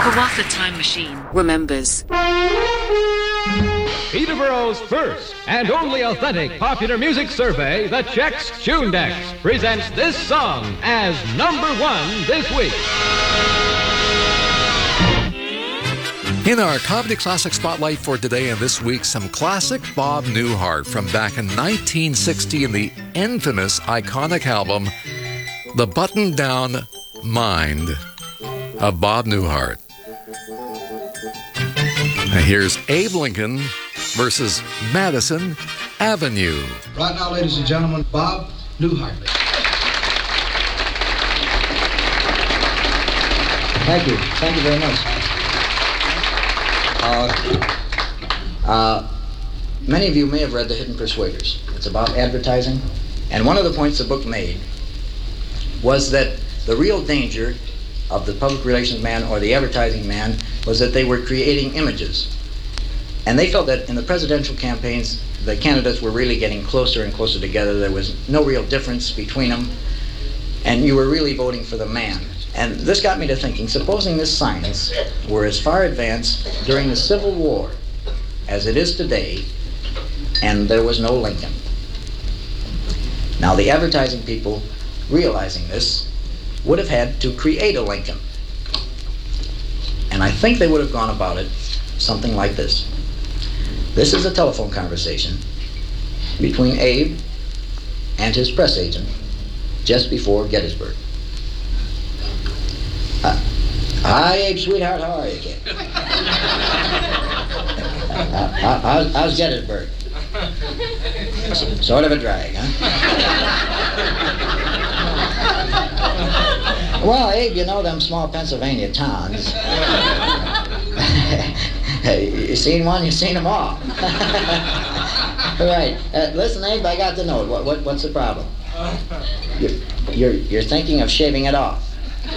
Kawatha Time Machine remembers. Peterborough's first and only authentic popular music survey, the Chex Tundex, presents this song as number one this week. In our Comedy Classic Spotlight for today and this week, some classic Bob Newhart from back in 1960 in the infamous iconic album, The Button-Down Mind of Bob Newhart. Here's Abe Lincoln versus Madison Avenue. Right now, ladies and gentlemen, Bob Newhart. Thank you. Thank you very much. Many of you may have read The Hidden Persuaders. It's about advertising. And one of the points the book made was that the real danger of the public relations man or the advertising man was that they were creating images. And they felt that in the presidential campaigns, the candidates were really getting closer and closer together. There was no real difference between them. And you were really voting for the man. And this got me to thinking, supposing this science were as far advanced during the Civil War as it is today, and there was no Lincoln. Now, the advertising people, realizing this, would have had to create a Lincoln. And I think they would have gone about it something like this. This is a telephone conversation between Abe and his press agent just before Gettysburg. Hi, Abe, sweetheart, how are you, kid? How's Gettysburg? Sort of a drag, huh? Well, Abe, you know them small Pennsylvania towns. You seen one, you seen them all. Right. Listen, Abe, I got the note. What's the problem? You're thinking of shaving it off.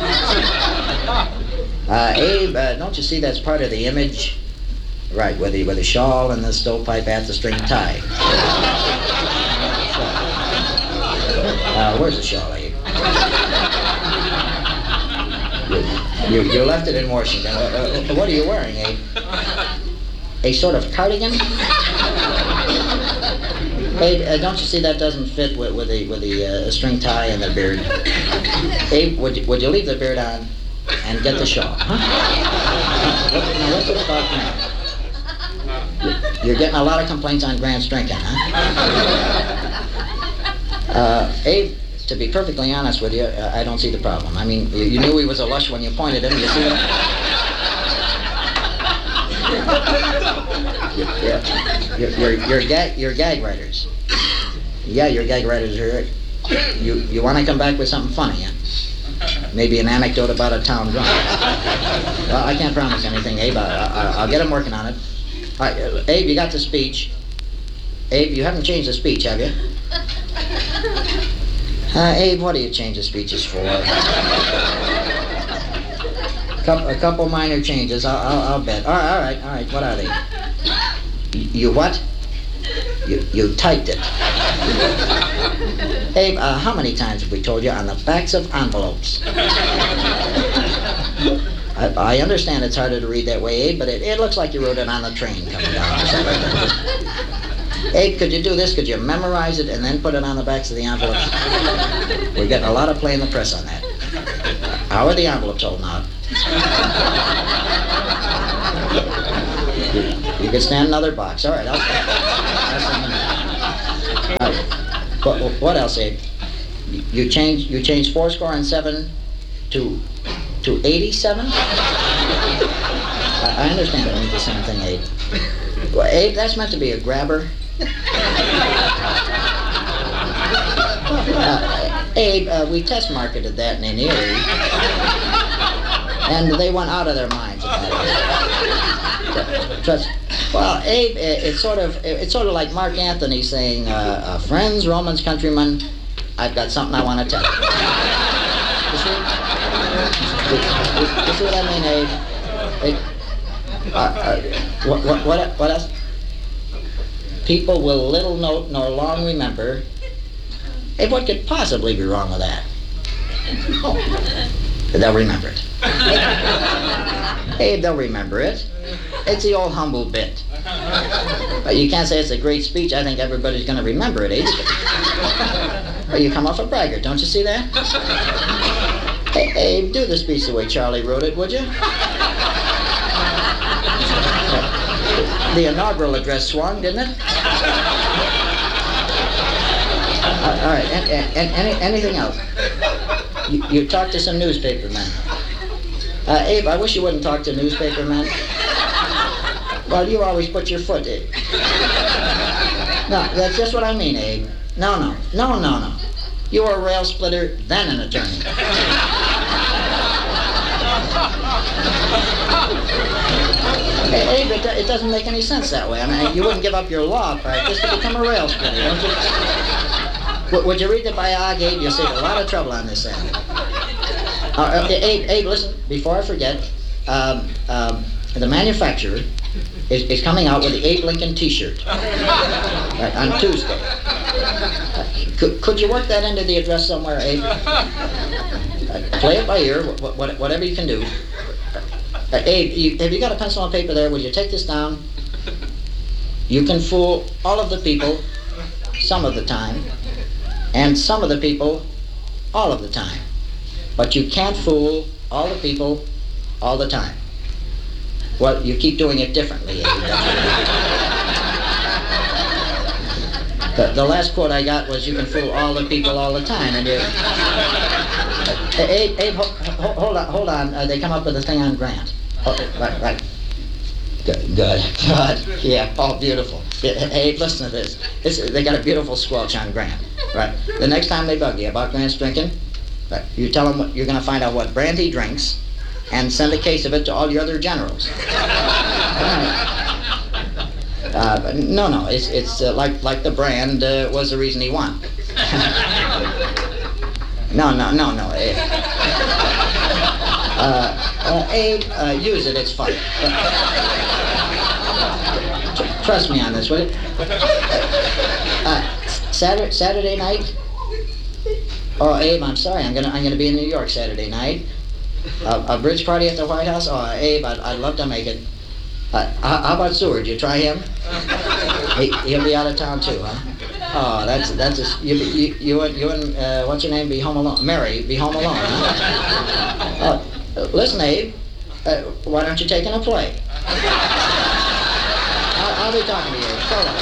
Abe, don't you see that's part of the image? Right, with the shawl and the stovepipe at the string tie. Where's the shawl, Abe? You left it in Washington. What are you wearing, Abe? A sort of cardigan? Abe, don't you see that doesn't fit with the string tie and the beard? Abe, would you leave the beard on and get the shawl? Huh? Now, what's this about now? You're getting a lot of complaints on Grant's drinking, huh? Abe, to be perfectly honest with you, I don't see the problem. I mean, you knew he was a lush when you pointed him. You see that? You're gag writers. Yeah, you're gag writers here. You want to come back with something funny, huh? Maybe an anecdote about a town drunk. Well, I can't promise anything, Abe. I'll get him working on it. All right, Abe, you got the speech. Abe, you haven't changed the speech, have you? Abe, what do you change the speeches for? A couple minor changes, I'll bet. All right. What are they? You what? You typed it. Abe, how many times have we told you on the backs of envelopes? I understand it's harder to read that way, Abe, but it looks like you wrote it on the train coming down or something like that. Abe, could you do this? Could you memorize it and then put it on the backs of the envelopes? We're getting a lot of play in the press on that. How are the envelopes holding out? You can stand another box. All right, I'll stand. All right. What else, Abe? You changed 7 to 87? I understand it means the same thing, Abe. Well, Abe, that's meant to be a grabber. Abe, we test marketed that in Erie, and they went out of their minds about it. Trust. Well, Abe, it's sort of like Mark Anthony saying, "Friends, Romans, countrymen, I've got something I want to tell you." You see? You see what I mean, Abe? What else? People will little note nor long remember. Hey, what could possibly be wrong with that? They'll remember it. Abe, they'll remember it. It's the old humble bit. But you can't say it's a great speech. I think everybody's going to remember it, Abe. But you come off a braggart, don't you see that? Hey, Abe, do the speech the way Charlie wrote it, would you? The inaugural address swung, didn't it? All right, anything else? You talked to some newspapermen. Abe, I wish you wouldn't talk to newspapermen. Well, you always put your foot in. No, that's just what I mean, Abe. No. You were a rail splitter, then an attorney. Hey, Abe, it doesn't make any sense that way. I mean, you wouldn't give up your law practice to become a rail splitter, don't you? Would you read the biog, Abe? You'll save a lot of trouble on this end. Abe, listen, before I forget, the manufacturer is coming out with the Abe Lincoln T-shirt on Tuesday. Could you work that into the address somewhere, Abe? Play it by ear, whatever you can do. Abe, have you got a pencil and paper there? Would you take this down? You can fool all of the people some of the time, and some of the people all of the time. But you can't fool all the people all the time. Well, you keep doing it differently, Abe. The last quote I got was, you can fool all the people all the time. And Abe, hold on. They come up with a thing on Grant. Oh, right. Good. Yeah, all beautiful. Abe, listen to this. They got a beautiful squelch on Grant. Right. The next time they bug you about Grant's drinking, right, you tell them you're going to find out what brand he drinks, and send a case of it to all your other generals. No, it's like the brand was the reason he won. No. Abe, use it, it's fun. Trust me on this, will you? Saturday night? Oh, Abe, I'm sorry, I'm gonna be in New York Saturday night. A bridge party at the White House? Oh, Abe, I'd love to make it. How about Seward? You try him? He'll be out of town too, huh? Oh, that's you and what's your name? Be home alone. Mary, be home alone, huh? Listen, Abe, why don't you take in a play? I'll be talking to you. So long.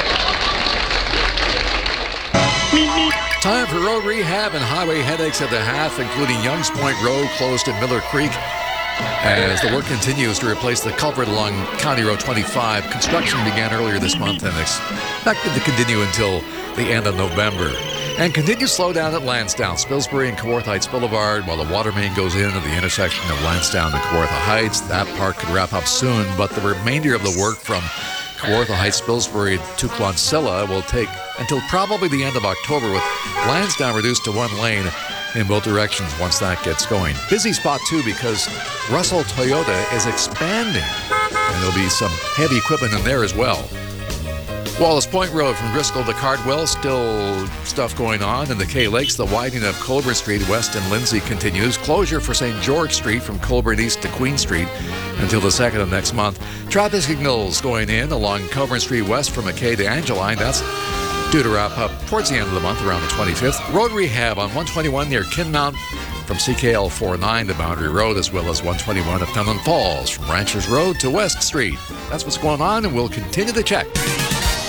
Time for road rehab and highway headaches at the half, including Youngs Point Road closed at Miller Creek as the work continues to replace the culvert along County Road 25. Construction began earlier this month and expected to continue until the end of November. And continue slowdown at Lansdowne, Spilsbury and Kawartha Heights Boulevard while the water main goes in at the intersection of Lansdowne and Kawartha Heights. That part could wrap up soon, but the remainder of the work from Kawartha Heights, Spilsbury to Clonsilla will take until probably the end of October, with Lansdowne reduced to one lane in both directions once that gets going. Busy spot too because Russell Toyota is expanding and there'll be some heavy equipment in there as well. Wallace Point Road from Driscoll to Cardwell, still stuff going on. In the Kay Lakes, the widening of Colburn Street west and Lindsay continues. Closure for St. George Street from Colburn east to Queen Street until the 2nd of next month. Traffic signals going in along Colburn Street west from McKay to Angeline. That's due to wrap up towards the end of the month, around the 25th. Road rehab on 121 near Kinmount from CKL 49 to Boundary Road, as well as 121 at Dunham Falls from Ranchers Road to West Street. That's what's going on, and we'll continue to check.